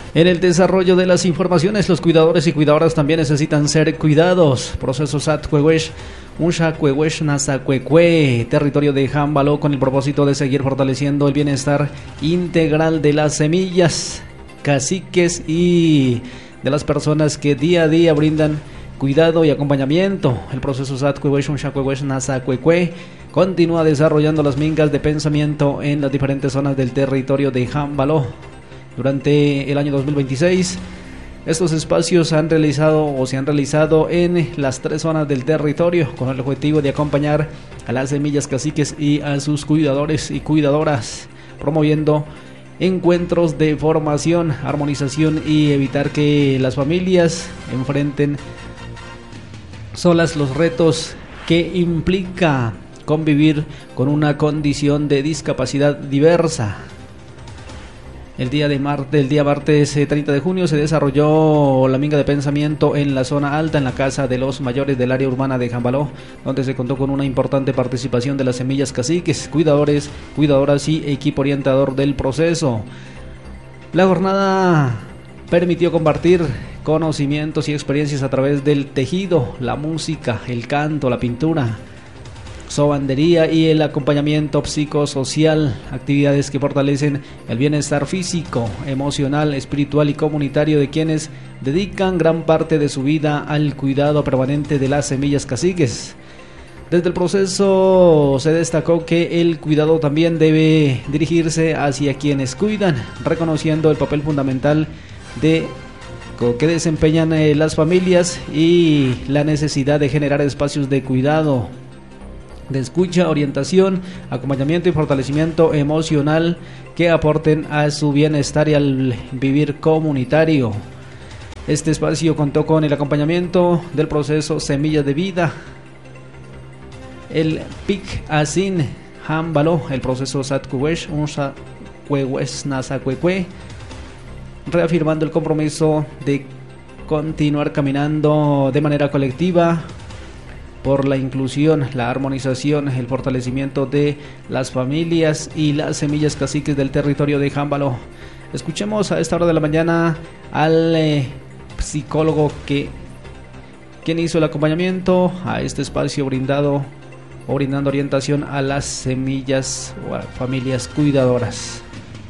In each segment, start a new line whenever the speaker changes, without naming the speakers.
En el desarrollo de las informaciones, los cuidadores y cuidadoras también necesitan ser cuidados. Proceso Satcuehuesh, Unshacuehuesh Nazacuecue, territorio de Jámbalo, con el propósito de seguir fortaleciendo el bienestar integral de las semillas, caciques y de las personas que día a día brindan cuidado y acompañamiento. El proceso Satcuehuesh, Unshacuehuesh Nazacuecue continúa desarrollando las mincas de pensamiento en las diferentes zonas del territorio de Jámbalo. Durante el año 2026, estos espacios se han realizado en las 3 zonas del territorio con el objetivo de acompañar a las semillas caciques y a sus cuidadores y cuidadoras, promoviendo encuentros de formación, armonización y evitar que las familias enfrenten solas los retos que implica convivir con una condición de discapacidad diversa. El día martes 30 de junio se desarrolló la minga de pensamiento en la zona alta, en la Casa de los Mayores del área urbana de Jámbalo, donde se contó con una importante participación de las semillas caciques, cuidadores, cuidadoras y equipo orientador del proceso. La jornada permitió compartir conocimientos y experiencias a través del tejido, la música, el canto, la pintura, sobandería y el acompañamiento psicosocial, actividades que fortalecen el bienestar físico, emocional, espiritual y comunitario de quienes dedican gran parte de su vida al cuidado permanente de las semillas caciques. Desde el proceso se destacó que el cuidado también debe dirigirse hacia quienes cuidan, reconociendo el papel fundamental que desempeñan las familias y la necesidad de generar espacios de cuidado, de escucha, orientación, acompañamiento y fortalecimiento emocional que aporten a su bienestar y al vivir comunitario. Este espacio contó con el acompañamiento del proceso Semillas de Vida, el PIC Asin Jámbalo, el proceso Satcuehuesh Unshacuehuesh Nazacuecue, reafirmando el compromiso de continuar caminando de manera colectiva por la inclusión, la armonización, el fortalecimiento de las familias y las semillas caciques del territorio de Jámbalo. Escuchemos a esta hora de la mañana al psicólogo quien hizo el acompañamiento a este espacio brindando orientación a las semillas o a familias cuidadoras.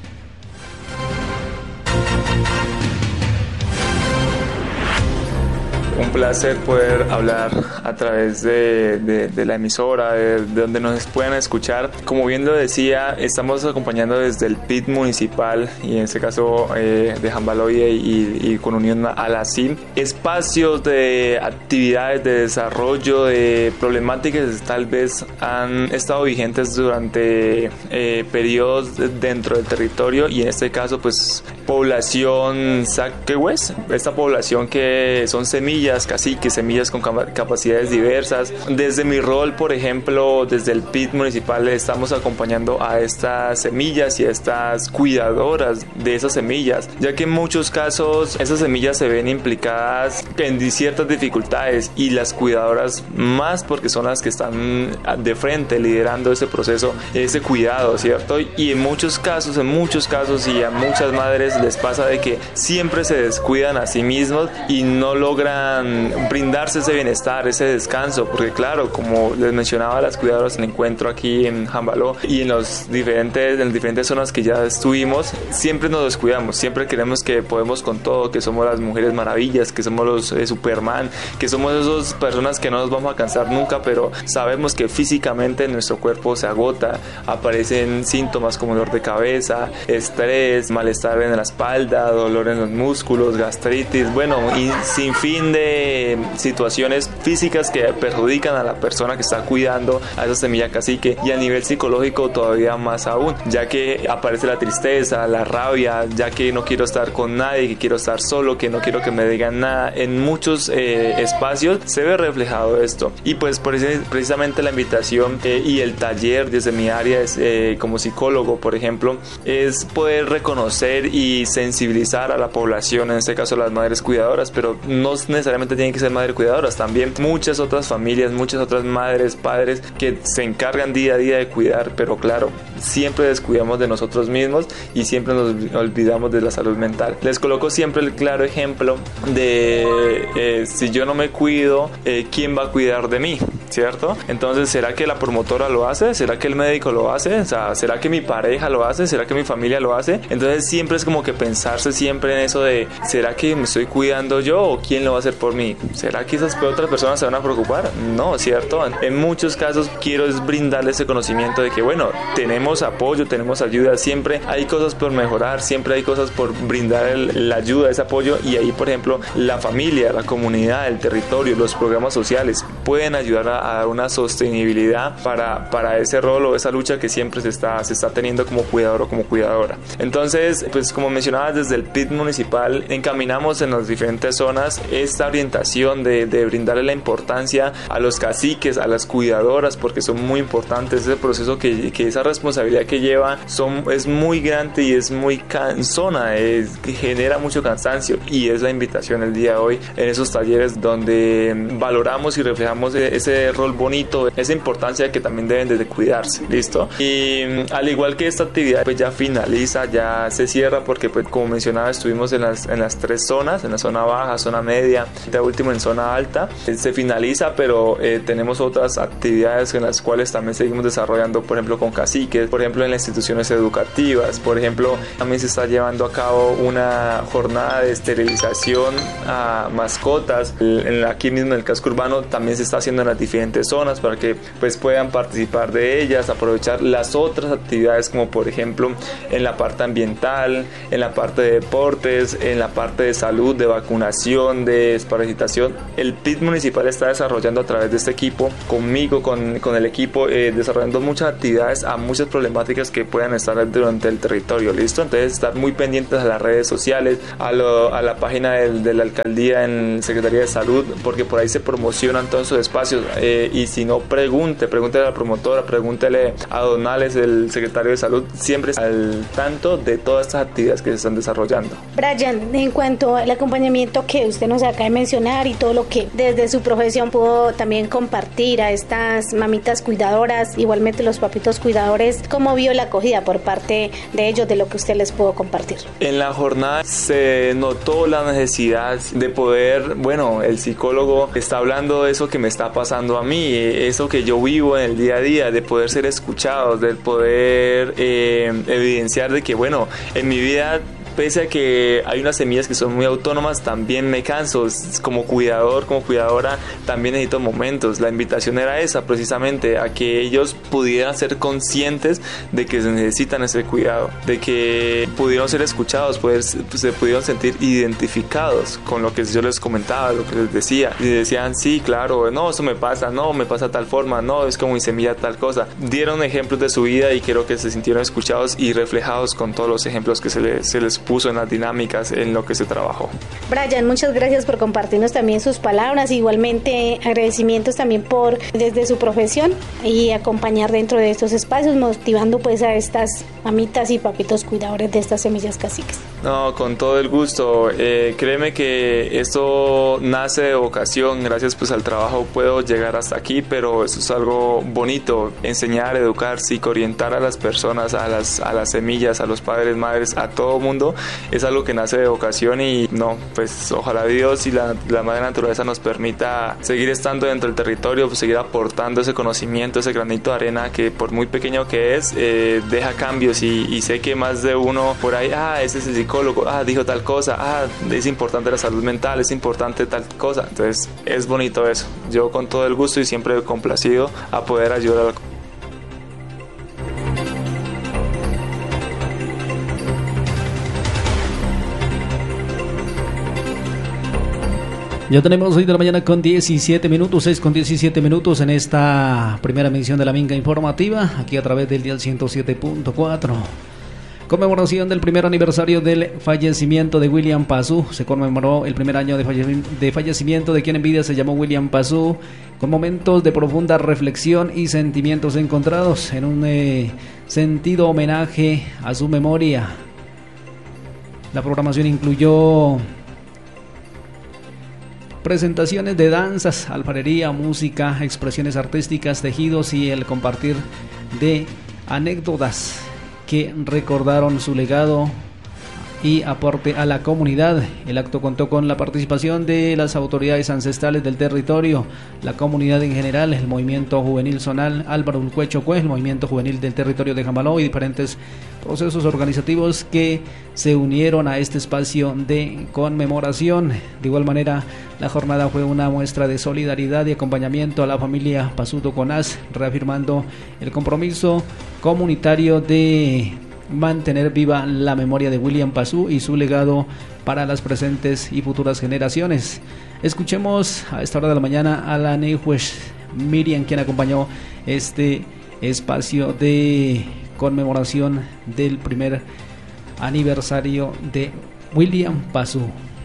Un placer poder hablar a través de la emisora, de donde nos puedan escuchar. Como bien lo decía, estamos acompañando desde el PIT municipal y en este caso de Jámbaloy y con unión a la CIM, espacios de actividades de desarrollo, de problemáticas que tal vez han estado vigentes durante periodos dentro del territorio, y en este caso pues población Satcuehuesh, esta población que son semillas, caciques, semillas con capacidades diversas. Desde mi rol, por ejemplo, desde el PIT municipal, estamos acompañando a estas semillas y a estas cuidadoras de esas semillas, ya que en muchos casos esas semillas se ven implicadas en ciertas dificultades, y las cuidadoras más, porque son las que están de frente liderando ese proceso, ese cuidado, ¿cierto? Y en muchos casos y a muchas madres les pasa de que siempre se descuidan a sí mismos y no logran brindarse ese bienestar, ese descanso, porque claro, como les mencionaba, las cuidadoras en encuentro aquí en Jámbalo y en las diferentes zonas que ya estuvimos, siempre nos descuidamos, siempre creemos que podemos con todo, que somos las mujeres maravillas, que somos los Superman, que somos esas personas que no nos vamos a cansar nunca, pero sabemos que físicamente nuestro cuerpo se agota, aparecen síntomas como dolor de cabeza, estrés, malestar en la espalda, dolor en los músculos, gastritis, bueno, y sin fin de situaciones físicas que perjudican a la persona que está cuidando a esa semilla cacique, y a nivel psicológico todavía más aún, ya que aparece la tristeza, la rabia, ya que no quiero estar con nadie, que quiero estar solo, que no quiero que me digan nada. En muchos espacios se ve reflejado esto, y pues precisamente la invitación y el taller desde mi área como psicólogo, por ejemplo, es poder reconocer y sensibilizar a la población, en este caso las madres cuidadoras, pero no necesariamente necesariamente tienen que ser madres cuidadoras, también muchas otras familias, muchas otras madres, padres que se encargan día a día de cuidar, pero claro, siempre descuidamos de nosotros mismos y siempre nos olvidamos de la salud mental. Les coloco siempre el claro ejemplo de si yo no me cuido, ¿quién va a cuidar de mí? ¿Cierto? Entonces, ¿será que la promotora lo hace? ¿Será que el médico lo hace? O sea, ¿será que mi pareja lo hace? ¿Será que mi familia lo hace? Entonces siempre es como que pensarse siempre en eso de ¿será que me estoy cuidando yo o quién lo va a hacer por mí? ¿Será que esas otras personas se van a preocupar? No, ¿cierto? En muchos casos quiero es brindarle ese conocimiento de que bueno, tenemos apoyo, tenemos ayuda, siempre hay cosas por mejorar, siempre hay cosas por brindar la ayuda, ese apoyo, y ahí por ejemplo la familia, la comunidad, el territorio, los programas sociales pueden ayudar a dar una sostenibilidad para ese rol o esa lucha que siempre se está teniendo como cuidador o como cuidadora. Entonces, pues como mencionabas, desde el PIT municipal encaminamos en las diferentes zonas esta orientación de brindarle la importancia a los caciques, a las cuidadoras, porque son muy importantes. Ese proceso que esa responsabilidad que lleva es muy grande y es muy cansona, que genera mucho cansancio, y es la invitación el día de hoy en esos talleres donde valoramos y reflejamos ese rol bonito, esa importancia de que también deben de cuidarse, ¿listo? Y al igual que esta actividad pues ya finaliza, ya se cierra, porque pues como mencionaba estuvimos en las tres zonas, en la zona baja, zona media, de último en zona alta, se finaliza, pero tenemos otras actividades en las cuales también seguimos desarrollando, por ejemplo con caciques, por ejemplo en las instituciones educativas, por ejemplo también se está llevando a cabo una jornada de esterilización a mascotas, aquí mismo en el casco urbano también se está haciendo en las diferentes zonas para que pues puedan participar de ellas, aprovechar las otras actividades como por ejemplo en la parte ambiental, en la parte de deportes, en la parte de salud, de vacunación, de desparasitación. El PIT municipal está desarrollando a través de este equipo, conmigo, con el equipo, desarrollando muchas actividades a muchas problemáticas que puedan estar durante el territorio, ¿listo? Entonces estar muy pendientes a las redes sociales, a la página de la alcaldía en Secretaría de Salud, porque por ahí se promocionan todos esos espacios, y si no, pregúntele a la promotora, pregúntele a Donales, el secretario de Salud, siempre al tanto de todas estas actividades que se están desarrollando.
Brian, en cuanto al acompañamiento que usted nos acaba de mencionar y todo lo que desde su profesión pudo también compartir a estas mamitas cuidadoras, igualmente los papitos cuidadores, ¿cómo vio la acogida por parte de ellos de lo que usted les pudo compartir?
En la jornada se notó la necesidad de poder, bueno, el psicólogo está hablando de eso que me está pasando a mí, eso que yo vivo en el día a día, de poder ser escuchados, de poder evidenciar de que, bueno, en mi vida, pese a que hay unas semillas que son muy autónomas, también me canso. Como cuidador, como cuidadora, también necesito momentos. La invitación era esa, precisamente, a que ellos pudieran ser conscientes de que se necesitan ese cuidado, de que pudieron ser escuchados, se pudieron sentir identificados con lo que yo les comentaba, lo que les decía. Y decían, sí, claro, no, eso me pasa, no, me pasa tal forma, no, es como mi semilla tal cosa. Dieron ejemplos de su vida y creo que se sintieron escuchados y reflejados con todos los ejemplos que se les puso en las dinámicas en lo que se trabajó.
Brian, muchas gracias por compartirnos también sus palabras, igualmente agradecimientos también por desde su profesión y acompañar dentro de estos espacios, motivando pues a estas mamitas y papitos cuidadores de estas semillas caciques.
No, con todo el gusto. Créeme que esto nace de vocación. Gracias pues al trabajo puedo llegar hasta aquí, pero eso es algo bonito, enseñar, educar, orientar a las personas, a las semillas, a los padres, madres, a todo mundo. Es algo que nace de vocación y no, pues ojalá Dios y la madre naturaleza nos permita seguir estando dentro del territorio, pues, seguir aportando ese conocimiento, ese granito de arena que por muy pequeño que es, deja cambios y sé que más de uno por ahí, ese es el psicólogo, dijo tal cosa, es importante la salud mental, es importante tal cosa. Entonces es bonito eso. Yo con todo el gusto y siempre complacido a poder ayudar a la comunidad.
Ya tenemos 6 de la mañana con 17 minutos, 6 con 17 minutos en esta primera emisión de la Minga Informativa, aquí a través del dial 107.4. Conmemoración del primer aniversario del fallecimiento de William Pazú. Se conmemoró el primer año de fallecimiento de quien en vida se llamó William Pazú, con momentos de profunda reflexión y sentimientos encontrados en un sentido homenaje a su memoria. La programación incluyó presentaciones de danzas, alfarería, música, expresiones artísticas, tejidos y el compartir de anécdotas que recordaron su legado y aporte a la comunidad. El acto contó con la participación de las autoridades ancestrales del territorio, la comunidad en general, el movimiento juvenil zonal Álvaro Ulcue Chocó, el movimiento juvenil del territorio de Jambaló y diferentes procesos organizativos que se unieron a este espacio de conmemoración. De igual manera, la jornada fue una muestra de solidaridad y acompañamiento a la familia Pasuto Conás, reafirmando el compromiso comunitario de mantener viva la memoria de William Pazú y su legado para las presentes y futuras generaciones. Escuchemos a esta hora de la mañana a la Nehuesh Miriam, quien acompañó este espacio de conmemoración del primer aniversario de William Pazú.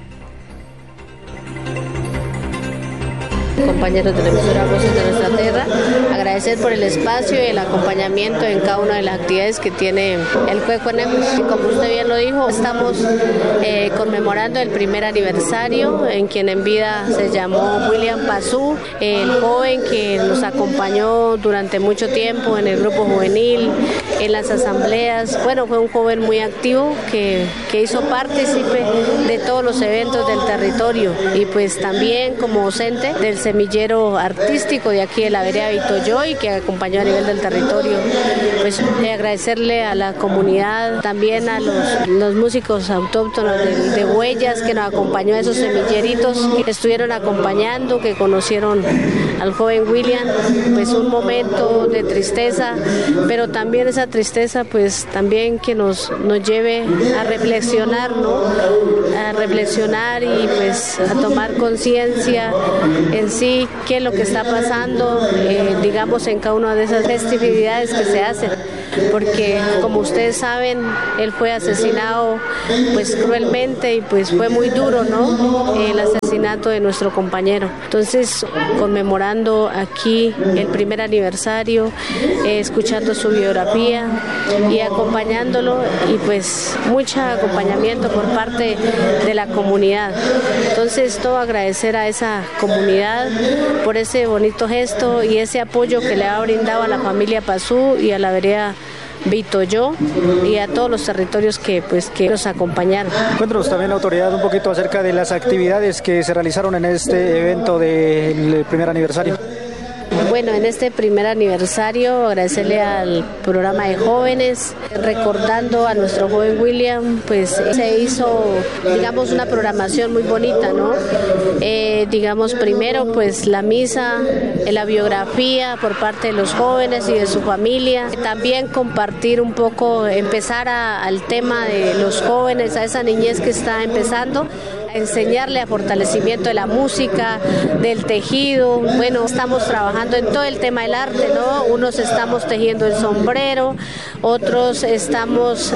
Compañeros de la emisora Voces de Nuestra Tierra, agradecer por el espacio y el acompañamiento en cada una de las actividades que tiene el Cuecuenemus. Como usted bien lo dijo, estamos conmemorando el primer aniversario en quien en vida se llamó William Pazú, el joven que nos acompañó durante mucho tiempo en el grupo juvenil, en las asambleas. Bueno, fue un joven muy activo que hizo partícipe de todos los eventos del territorio y pues también como docente del semillero artístico de aquí de la vereda Vitoyoy, que acompañó a nivel del territorio. Pues agradecerle a la comunidad, también a los músicos autóctonos de Huellas que nos acompañó a esos semilleritos que estuvieron acompañando, que conocieron al joven William. Pues un momento de tristeza, pero también esa tristeza pues también que nos lleve a reflexionar, ¿no? A reflexionar y pues a tomar conciencia en sí qué es lo que está pasando, digamos, en cada una de esas festividades que se hacen, porque como ustedes saben, él fue asesinado pues cruelmente y pues fue muy duro, ¿no? El asesinato de nuestro compañero. Entonces, conmemorando aquí el primer aniversario, escuchando su biografía y acompañándolo, y pues mucho acompañamiento por parte de la comunidad. Entonces, todo agradecer a esa comunidad por ese bonito gesto y ese apoyo que le ha brindado a la familia Pazú y a la vereda Vitoyo y a todos los territorios que nos acompañaron.
Cuéntanos también, la autoridad, un poquito acerca de las actividades que se realizaron en este evento del primer aniversario.
Bueno, en este primer aniversario agradecerle al programa de jóvenes, recordando a nuestro joven William, pues se hizo, digamos, una programación muy bonita, ¿no? Digamos, primero pues la misa, la biografía por parte de los jóvenes y de su familia, también compartir un poco, empezar al tema de los jóvenes, a esa niñez que está empezando, enseñarle a fortalecimiento de la música, del tejido. Bueno, estamos trabajando en todo el tema del arte, ¿no? Unos estamos tejiendo el sombrero, otros estamos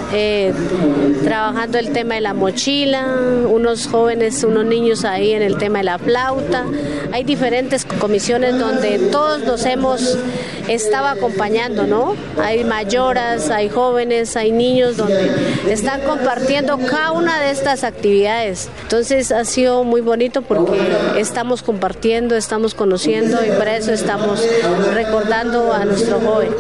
trabajando el tema de la mochila, unos jóvenes, unos niños ahí en el tema de la flauta. Hay diferentes comisiones donde todos nos hemos estado acompañando, ¿no? Hay mayoras, hay jóvenes, hay niños donde están compartiendo cada una de estas actividades. Entonces ha sido muy bonito porque estamos compartiendo, estamos conociendo y para eso estamos recordando a nuestro joven.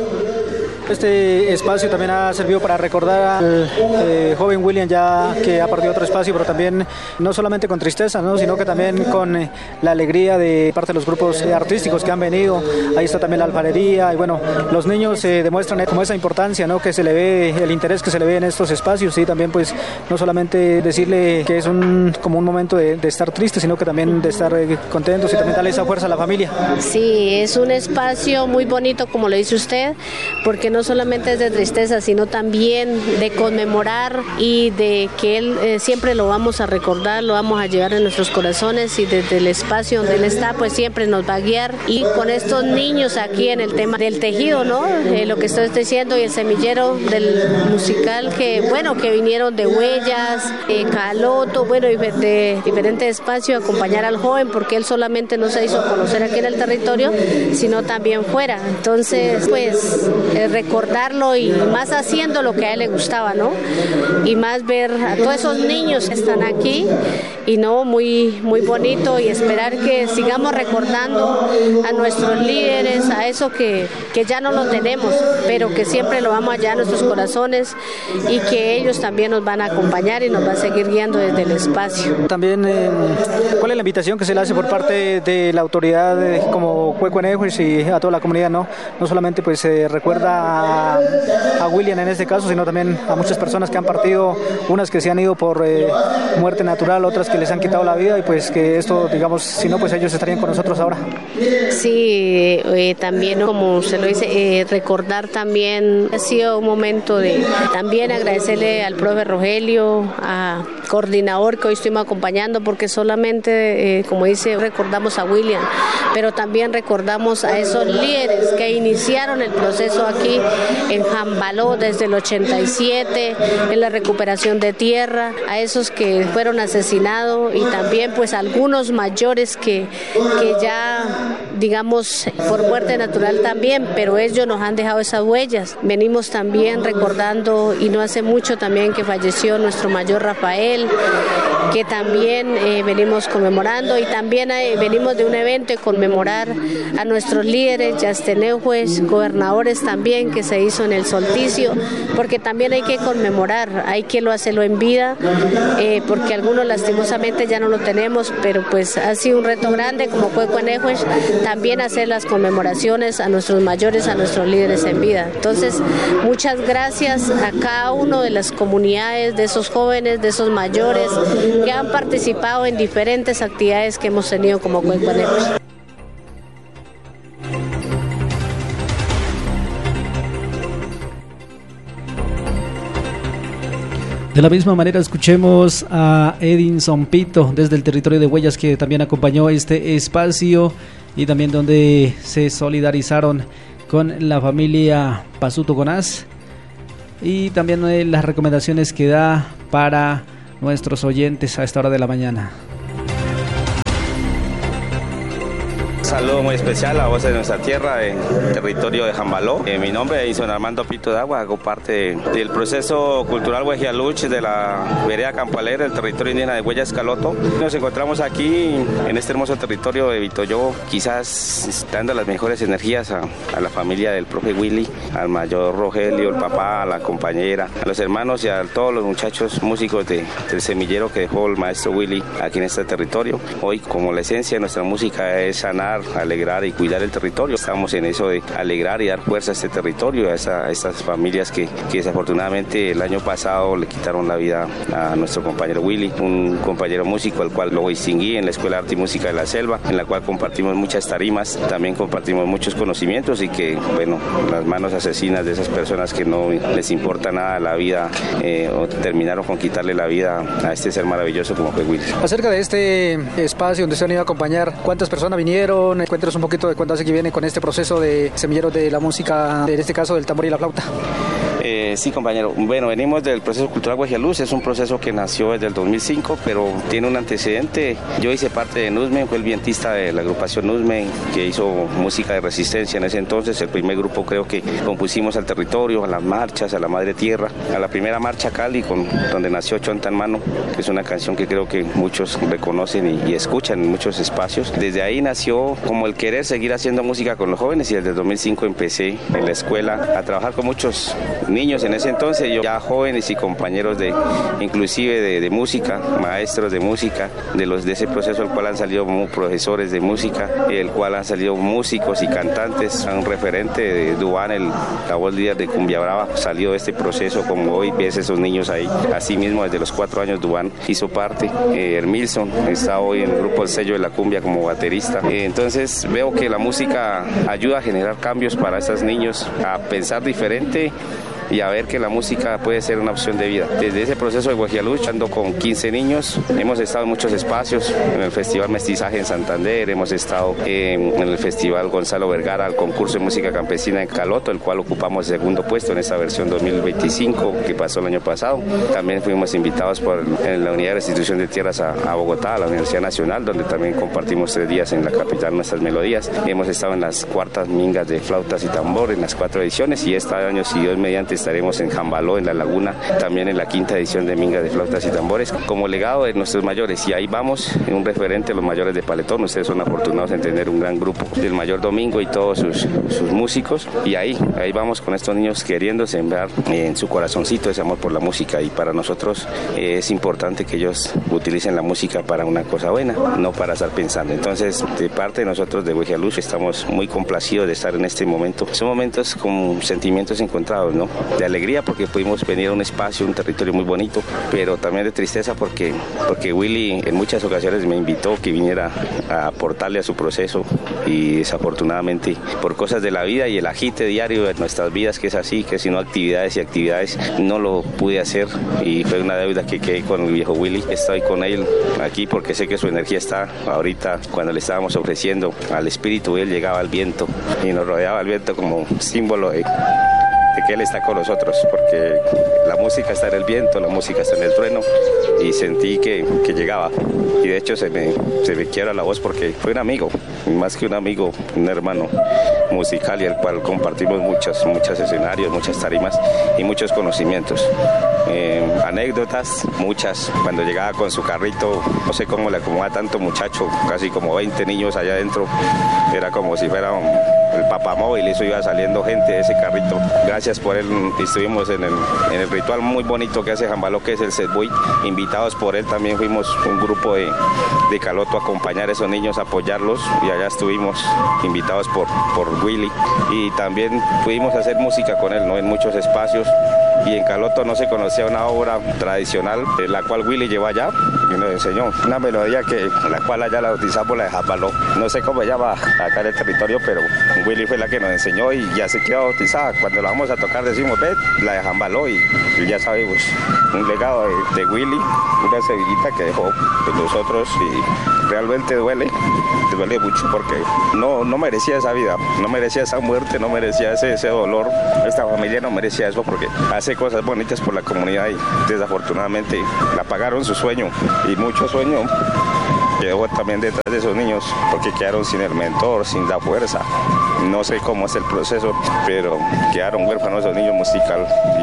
Este espacio también ha servido para recordar al joven William, ya que ha perdido otro espacio, pero también no solamente con tristeza, ¿no? Sino que también con la alegría de parte de los grupos artísticos que han venido. Ahí está también la alfarería y bueno, los niños demuestran como esa importancia, ¿no? Que se le ve, el interés que se le ve en estos espacios, y también pues no solamente decirle que es como un momento de estar triste, sino que también de estar contentos y también darle esa fuerza a la familia.
Sí, es un espacio muy bonito, como lo dice usted, porque no solamente es de tristeza, sino también de conmemorar y de que él siempre lo vamos a recordar, lo vamos a llevar en nuestros corazones, y desde el espacio donde él está, pues siempre nos va a guiar. Y con estos niños aquí en el tema del tejido, ¿no? Lo que estoy diciendo, y el semillero del musical, que bueno, que vinieron de Huellas, Caloto, bueno, y de diferentes espacios a acompañar al joven, porque él solamente no se hizo conocer aquí en el territorio, sino también fuera. Entonces, pues, recordarlo y más haciendo lo que a él le gustaba, ¿no? Y más ver a todos esos niños que están aquí y no, muy bonito, y esperar que sigamos recordando a nuestros líderes, a eso que ya no lo tenemos, pero que siempre lo vamos allá en nuestros corazones, y que ellos también nos van a acompañar y nos van a seguir guiando desde el espacio.
También, ¿cuál es la invitación que se le hace por parte de la autoridad como Cuecuenejos y a toda la comunidad? No solamente pues se recuerda a William en este caso, sino también a muchas personas que han partido, unas que se han ido por muerte natural, otras que les han quitado la vida, y pues que esto, digamos, si no, pues ellos estarían con nosotros ahora.
Sí, también, como se lo dice, recordar también, ha sido un momento de también agradecerle al profe Rogelio, a coordinador que hoy estuvimos acompañando, porque solamente, como dice, recordamos a William, pero también recordamos a esos líderes que iniciaron el proceso aquí en Jambaló desde el 87, en la recuperación de tierra, a esos que fueron asesinados, y también pues algunos mayores que ya, digamos, por muerte natural también, pero ellos nos han dejado esas huellas. Venimos también recordando, y no hace mucho también que falleció nuestro mayor Rafael, que también venimos conmemorando, y también venimos de un evento de conmemorar a nuestros líderes, yasteneujues, gobernadores también, que se hizo en el solsticio, porque también hay que conmemorar, hay que hacerlo en vida, porque algunos lastimosamente ya no lo tenemos, pero pues ha sido un reto grande como Cuecuenejos también hacer las conmemoraciones a nuestros mayores, a nuestros líderes en vida. Entonces, muchas gracias a cada uno de las comunidades, de esos jóvenes, de esos mayores que han participado en diferentes actividades que hemos tenido como Cuecuenejos.
De la misma manera escuchemos a Edinson Pito desde el territorio de Huellas, que también acompañó este espacio y también donde se solidarizaron con la familia Pasuto Gonás, y también las recomendaciones que da para nuestros oyentes a esta hora de la mañana.
Saludo muy especial a voz de nuestra tierra, en territorio de Jambaló. Mi nombre es Edinson Armando Pito de Agua, hago parte del proceso cultural Huejialuch de la vereda Campo Alegre, del territorio indígena de Huellas Caloto. Nos encontramos aquí en este hermoso territorio de Vitoyó, quizás dando las mejores energías a la familia del profe Willy, al mayor Rogelio, el papá, a la compañera, a los hermanos y a todos los muchachos músicos del semillero que dejó el maestro Willy aquí en este territorio. Hoy, como la esencia de nuestra música es sanar, alegrar y cuidar el territorio, estamos en eso de alegrar y dar fuerza a este territorio, a estas familias que desafortunadamente el año pasado le quitaron la vida a nuestro compañero Willy, un compañero músico al cual lo distinguí en la Escuela de Arte y Música de la Selva, en la cual compartimos muchas tarimas, también compartimos muchos conocimientos, y que, bueno, las manos asesinas de esas personas que no les importa nada la vida, o terminaron con quitarle la vida a este ser maravilloso como fue Willy.
Acerca de este espacio donde se han ido a acompañar, ¿cuántas personas vinieron? Cuéntanos un poquito de cuánto hace que viene con este proceso de semilleros de la música, en este caso del tambor y la flauta.
Sí, compañero. Bueno, venimos del proceso cultural Huejialuch. Es un proceso que nació desde el 2005, pero tiene un antecedente. Yo hice parte de Nuzmen, fue el vientista de la agrupación Nuzmen, que hizo música de resistencia en ese entonces. El primer grupo creo que compusimos al territorio, a las marchas, a la madre tierra, a la primera marcha Cali, donde nació Chonta en Mano, que es una canción que creo que muchos reconocen y escuchan en muchos espacios. Desde ahí nació como el querer seguir haciendo música con los jóvenes, y desde el 2005 empecé en la escuela a trabajar con muchos niños en ese entonces, yo ya jóvenes y compañeros inclusive de música, maestros de música, de ese proceso el cual han salido profesores de música, el cual han salido músicos y cantantes. Un referente de Dubán, la voz líder de Cumbia Brava, salió de este proceso, como hoy ves esos niños ahí. Así mismo desde los 4 años Dubán hizo parte. Hermilson está hoy en el grupo El Sello de la Cumbia como baterista. Entonces veo que la música ayuda a generar cambios para estos niños, a pensar diferente y a ver que la música puede ser una opción de vida. Desde ese proceso de Guajialuch, ando con 15 niños, hemos estado en muchos espacios, en el Festival Mestizaje en Santander, hemos estado en el Festival Gonzalo Vergara, el concurso de música campesina en Caloto, el cual ocupamos el segundo puesto en esta versión 2025 que pasó el año pasado. También fuimos invitados en la Unidad de Restitución de Tierras a Bogotá, a la Universidad Nacional, donde también compartimos 3 días en la capital nuestras melodías. Hemos estado en las cuartas mingas de flautas y tambor en las 4 ediciones, y este año, si Dios mediante, estaremos en Jambaló, en La Laguna, también en la 5ª edición de mingas de flautas y tambores, como legado de nuestros mayores. Y ahí vamos, en un referente, los mayores de Paletón. Ustedes son afortunados en tener un gran grupo del Mayor Domingo y todos sus músicos, y ahí vamos con estos niños queriendo sembrar en su corazoncito ese amor por la música. Y para nosotros es importante que ellos utilicen la música para una cosa buena, no para estar pensando. Entonces, de parte de nosotros de Guajialuch, estamos muy complacidos de estar en este momento. Son momentos con sentimientos encontrados, ¿no? De alegría porque pudimos venir a un espacio, un territorio muy bonito, pero también de tristeza porque Willy en muchas ocasiones me invitó que viniera a aportarle a su proceso, y desafortunadamente por cosas de la vida y el agite diario de nuestras vidas, que es así, que si no actividades no lo pude hacer, y fue una deuda que quedé con el viejo Willy. Estoy con él aquí porque sé que su energía está ahorita. Cuando le estábamos ofreciendo al espíritu, él llegaba al viento y nos rodeaba el viento como símbolo de que él está con nosotros, porque la música está en el viento, la música está en el trueno, y sentí que llegaba, y de hecho se me quiebra la voz porque fue un amigo, más que un amigo, un hermano musical, y el cual compartimos muchos escenarios, muchas tarimas y muchos conocimientos. Anécdotas, muchas. Cuando llegaba con su carrito, no sé cómo le acomoda tanto muchacho, casi como 20 niños allá adentro, era como si fuera el papamóvil, eso iba saliendo gente de ese carrito. Gracias por él, estuvimos en el ritual muy bonito que hace Jambaló, que es el Setbuy. Invitados por él también fuimos un grupo de Caloto a acompañar a esos niños, a apoyarlos, y allá estuvimos invitados por Willy, y también pudimos hacer música con él, ¿no? En muchos espacios. Y en Caloto no se conocía una obra tradicional, la cual Willy llevó allá y nos enseñó una melodía la cual allá la bautizamos la de Jambaló. No sé cómo se llama acá en el territorio, pero Willy fue la que nos enseñó y ya se quedó bautizada. Cuando la vamos a tocar decimos, ve, la de Jambaló, y ya sabemos, un legado de Willy, una semillita que dejó de nosotros, y realmente duele mucho porque no merecía esa vida, no merecía esa muerte, no merecía ese dolor. Esta familia no merecía eso porque hace cosas bonitas por la comunidad, y desafortunadamente apagaron su sueño, y mucho sueño quedó también detrás de esos niños porque quedaron sin el mentor, sin la fuerza. No sé cómo es el proceso, pero quedaron huérfanos esos niños musical,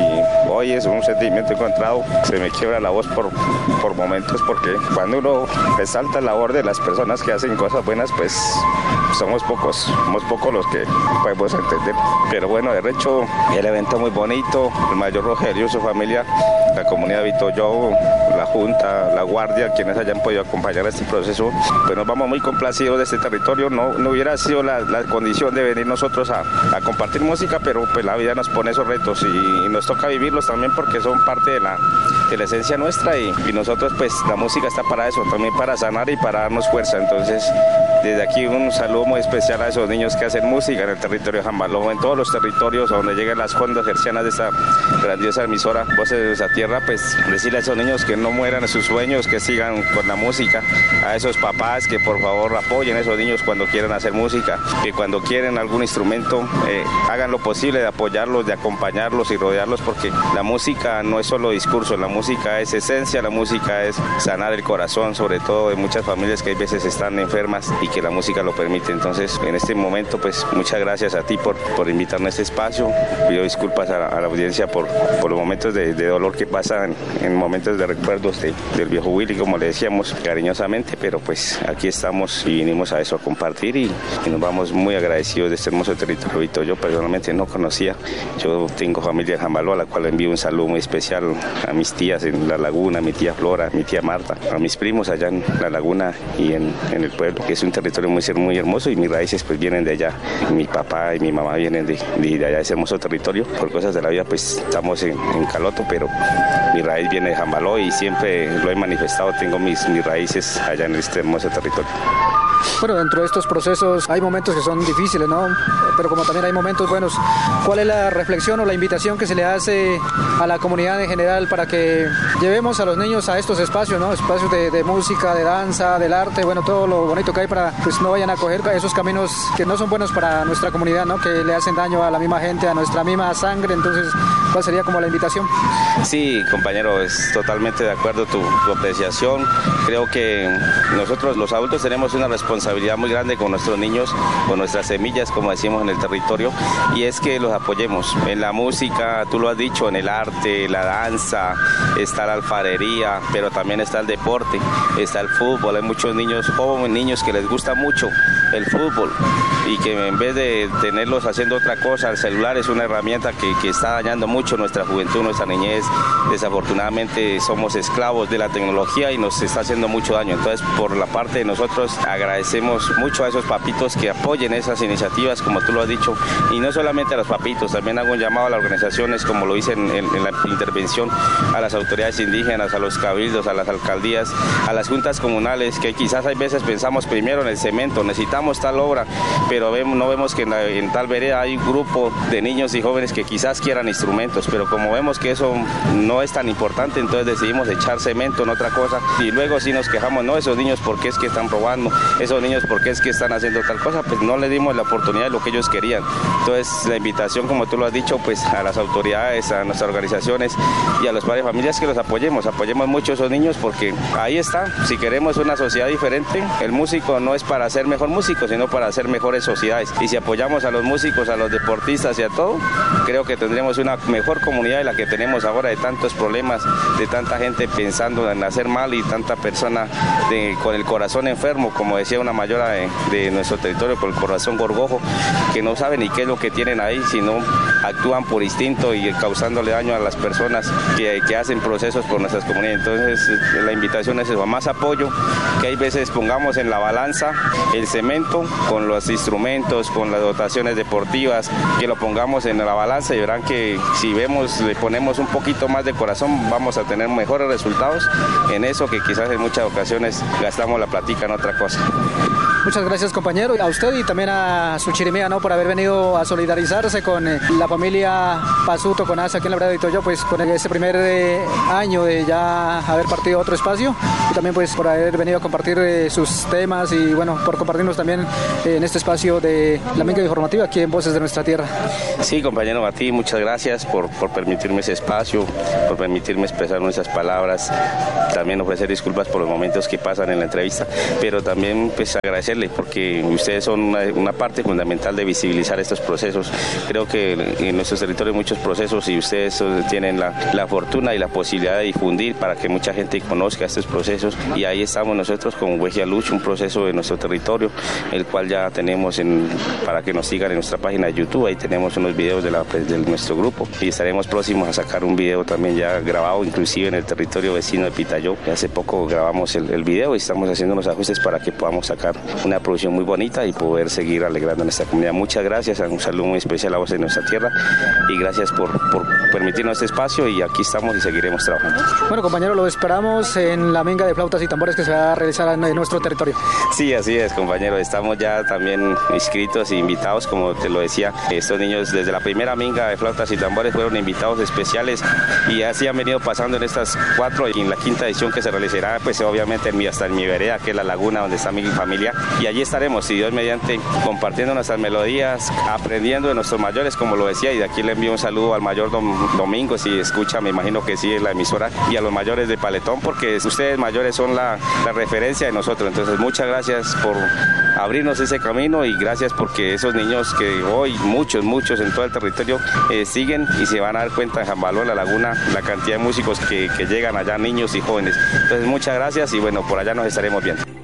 y hoy es un sentimiento encontrado. Se me quiebra la voz por momentos, porque cuando uno resalta la labor de las personas que hacen cosas buenas, pues somos pocos los que podemos entender. Pero bueno, de hecho, el evento muy bonito, el mayor Rogelio y su familia, la comunidad de Vitoyo, la Junta, la Guardia, quienes hayan podido acompañar a este proceso, pues nos vamos muy complacidos de este territorio. No hubiera sido la condición de venir nosotros a compartir música, pero pues la vida nos pone esos retos y nos toca vivirlos también porque son parte de la esencia nuestra, y nosotros pues la música está para eso, también para sanar y para darnos fuerza. Entonces, desde aquí un saludo muy especial a esos niños que hacen música en el territorio de Jambaló, en todos los territorios a donde llegan las ondas hercianas de esta grandiosa emisora Voces de Nuestra Tierra. Pues decirle a esos niños que no mueran en sus sueños, que sigan con la música, a esos papás que por favor apoyen a esos niños cuando quieran hacer música, que cuando quieren algún instrumento hagan lo posible de apoyarlos, de acompañarlos y rodearlos, porque la música no es solo discurso, la música es esencia, la música es sanar el corazón, sobre todo de muchas familias que a veces están enfermas y que la música lo permite. Entonces, en este momento, pues muchas gracias a ti por invitarme a este espacio. Pido disculpas a la audiencia por los momentos de dolor que pasan en momentos de recuerdos del viejo Willy, como le decíamos cariñosamente, pero pues aquí estamos y vinimos a eso, a compartir, y nos vamos muy agradecidos de este hermoso territorio. Yo personalmente no conocía, yo tengo familia en Jambaló, a la cual envío un saludo muy especial a mis tías en La Laguna, a mi tía Flora, a mi tía Marta, a mis primos allá en La Laguna y en el pueblo, que es un territorio muy hermoso, y mis raíces pues vienen de allá. Mi papá y mi mamá vienen de allá, de ese hermoso territorio. Por cosas de la vida pues estamos en Caloto, pero mi raíz viene de Jambaló y siempre lo he manifestado, tengo mis raíces allá en este hermoso territorio.
Bueno, dentro de estos procesos hay momentos que son difíciles, ¿no? Pero como también hay momentos buenos, ¿cuál es la reflexión o la invitación que se le hace a la comunidad en general para que llevemos a los niños a estos espacios, ¿no? Espacios de música, de danza, del arte, bueno, todo lo bonito que hay para pues no vayan a coger esos caminos que no son buenos para nuestra comunidad, ¿no? Que le hacen daño a la misma gente, a nuestra misma sangre. Entonces, ¿cuál sería como la invitación?
Sí, compañero, es totalmente de acuerdo tu apreciación. Creo que nosotros los adultos tenemos una responsabilidad muy grande con nuestros niños, con nuestras semillas, como decimos en el territorio, y es que los apoyemos en la música, tú lo has dicho, en el arte, la danza, está la alfarería, pero también está el deporte, está el fútbol. Hay muchos niños, jóvenes niños que les gusta mucho el fútbol y que en vez de tenerlos haciendo otra cosa, el celular es una herramienta que está dañando mucho nuestra juventud, nuestra niñez. Desafortunadamente somos esclavos de la tecnología y nos está haciendo mucho daño. Entonces, por la parte de nosotros, agradecemos mucho a esos papitos que apoyen esas iniciativas, como tú lo has dicho, y no solamente a los papitos, también hago un llamado a las organizaciones, como lo hice en la intervención, a las autoridades indígenas, a los cabildos, a las alcaldías, a las juntas comunales, que quizás hay veces pensamos primero en el cemento, necesitamos tal obra, pero no vemos que en tal vereda hay un grupo de niños y jóvenes que quizás quieran instrumentos, pero como vemos que eso no es tan importante, entonces decidimos echar cemento en otra cosa y luego sí nos quejamos, no, esos niños por qué es que están robando, esos niños por qué es que están haciendo tal cosa, pues no les dimos la oportunidad de lo que ellos querían. Entonces la invitación, como tú lo has dicho, pues a las autoridades, a nuestras organizaciones y a los padres de familias que los apoyemos mucho a esos niños, porque ahí está, si queremos una sociedad diferente, el músico no es para ser mejor músico, sino para hacer mejores sociedades, y si apoyamos a los músicos, a los deportistas y a todo, creo que tendremos una mejor comunidad de la que tenemos ahora, de tantos problemas, de tanta gente pensando en hacer mal y tanta persona con el corazón enfermo, como decía una mayora de nuestro territorio, con el corazón gorgojo, que no saben ni qué es lo que tienen ahí, sino actúan por instinto y causándole daño a las personas que hacen procesos por nuestras comunidades. Entonces la invitación es eso, más apoyo, que hay veces pongamos en la balanza el cemento con los instrumentos, con las dotaciones deportivas, que lo pongamos en la balanza y verán que si le ponemos un poquito más de corazón, vamos a tener mejores resultados en eso, que quizás en muchas ocasiones gastamos la platica en otra cosa.
Muchas gracias, compañero, a usted y también a su chirimía, ¿no? Por haber venido a solidarizarse con la familia Pasuto, con ASA aquí en la vereda de Itoyo, pues con ese primer año de ya haber partido a otro espacio, y también pues por haber venido a compartir sus temas y bueno, por compartirnos también en este espacio de la Minga Informativa aquí en Voces de Nuestra Tierra.
Sí, compañero, a ti muchas gracias por permitirme ese espacio, por permitirme expresar nuestras palabras, también ofrecer disculpas por los momentos que pasan en la entrevista, pero también pues agradecerle porque ustedes son una parte fundamental de visibilizar estos procesos. Creo que en nuestros territorios hay muchos procesos y ustedes tienen la fortuna y la posibilidad de difundir para que mucha gente conozca estos procesos, y ahí estamos nosotros con Huejía Luch, un proceso de nuestro territorio, el cual ya tenemos para que nos sigan en nuestra página de YouTube. Ahí tenemos unos videos de nuestro grupo y estaremos próximos a sacar un video también ya grabado, inclusive en el territorio vecino de Pitayó. Hace poco grabamos el video y estamos haciendo unos ajustes para que podamos sacar una producción muy bonita y poder seguir alegrando a nuestra comunidad. Muchas gracias, un saludo muy especial a Voces de Nuestra Tierra y gracias por permitirnos este espacio, y aquí estamos y seguiremos trabajando.
Bueno, compañero, lo esperamos en la Minga de Flautas y Tambores que se va a realizar en nuestro territorio.
Sí, así es, compañero, estamos ya también inscritos e invitados, como te lo decía, estos niños desde la primera Minga de Flautas y Tambores fueron invitados especiales y así han venido pasando en estas 4 y en la 5ª edición que se realizará pues obviamente hasta en mi vereda, que es la laguna donde está mi familia, y allí estaremos, si Dios mediante, compartiendo nuestras melodías, aprendiendo de nuestros mayores, como lo decía, y de aquí le envío un saludo al mayor Domingo, si escucha, me imagino que sí, en la emisora, y a los mayores de Paletón, porque ustedes mayores son la referencia de nosotros. Entonces muchas gracias por abrirnos ese camino y gracias porque esos niños que hoy muchos en todo el territorio siguen y se van a dar cuenta en Jambaló, en la laguna, la cantidad de músicos que llegan allá, niños y jóvenes. Entonces muchas gracias y bueno, por allá nos estaremos viendo.